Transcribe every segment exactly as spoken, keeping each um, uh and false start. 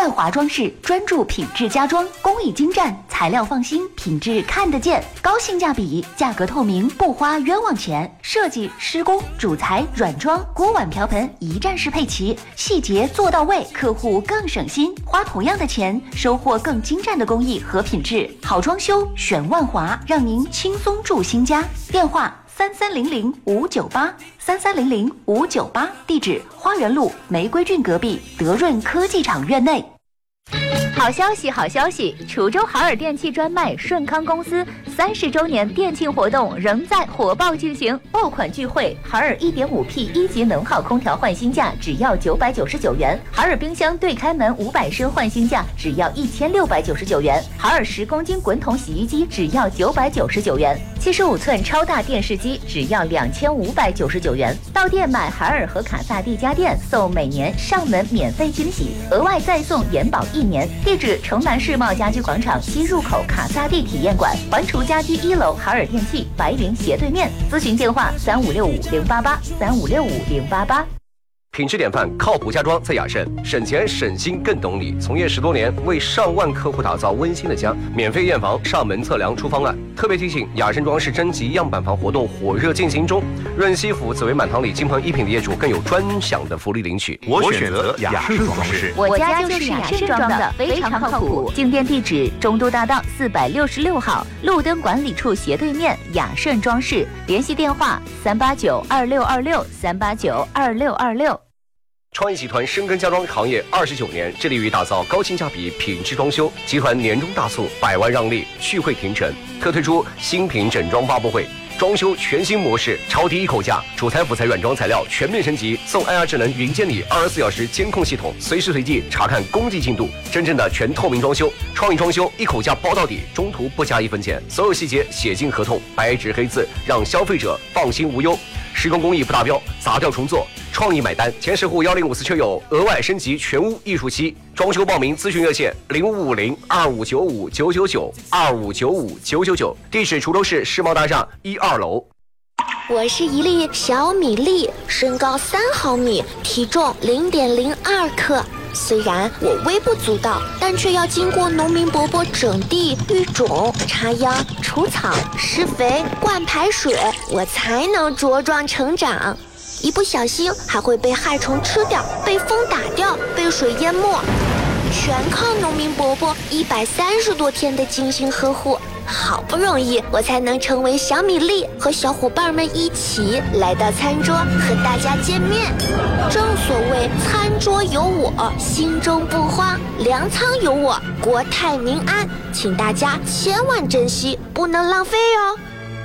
万华装饰专注品质家装，工艺精湛，材料放心，品质看得见，高性价比，价格透明，不花冤枉钱。设计、施工、主材、软装、锅碗瓢盆一站式配齐，细节做到位，客户更省心，花同样的钱收获更精湛的工艺和品质。好装修选万华，让您轻松住新家。电话三三零零五九八三三零零五九八，地址花园路玫瑰郡隔壁德润科技厂院内。 好消息，好消息！滁州海尔电器专卖顺康公司三十周年店庆活动仍在火爆进行，爆款聚会，海尔 一点五 P 一级能耗空调换新价只要九百九十九元，海尔冰箱对开门五百升换新价只要一千六百九十九元，海尔十公斤滚筒洗衣机只要九百九十九元，七十五寸超大电视机只要两千五百九十九元。到店买海尔和卡萨帝家电送每年上门免费惊喜，额外再送延保一年。地址城南世贸家居广场西入口卡萨帝体验馆，环厨家居一楼海尔电器白云斜对面。咨询电话三五六五零八八三五六五零八八。 品质典范，靠谱家装在雅盛，省钱省心更懂你。从业十多年，为上万客户打造温馨的家，免费验房、上门测量出方案。特别提醒，雅盛装饰征集样板房活动火热进行中，润西府紫薇满堂里金鹏一品的业主更有专享的福利领取。 我选择雅盛装饰， 我家就是雅盛装的，非常靠谱。进店地址中都大道四百六十六号，路灯管理处斜对面，雅盛装饰。联系电话三八九二六二六三八九二六二六。 创意集团深耕家装行业二十九年，致力于打造高性价比品质装修。集团年终大促，百万让利，聚会停城，特推出新品整装发布会，装修全新模式，超低一口价，主材辅材软装材料全面升级，送 I R 智能云监理二十四小时监控系统，随时随地查看工地进度，真正的全透明装修。创意装修一口价包到底，中途不加一分钱，所有细节写进合同，白纸黑字，让消费者放心无忧。施工工艺不达标，砸掉重做，创意买单。前十户幺零五四车友额外升级全屋艺术漆，装修报名咨询热线零五五零二五九五九九九二五九五九九九，地址滁州市世贸大厦一二楼。 我是一粒小米粒，身高三毫米，体重零点零二克。虽然我微不足道，但却要经过农民伯伯整地、育种、插秧、除草、施肥、灌排水，我才能茁壮成长。一不小心还会被害虫吃掉，被风打掉，被水淹没，全靠农民伯伯一百三十多天的精心呵护。好不容易我才能成为小米粒，和小伙伴们一起来到餐桌和大家见面。正所谓餐桌有我，心中不慌；粮仓有我，国泰民安。请大家千万珍惜，不能浪费哦。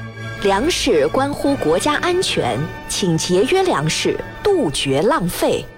粮食关乎国家安全，请节约粮食，杜绝浪费。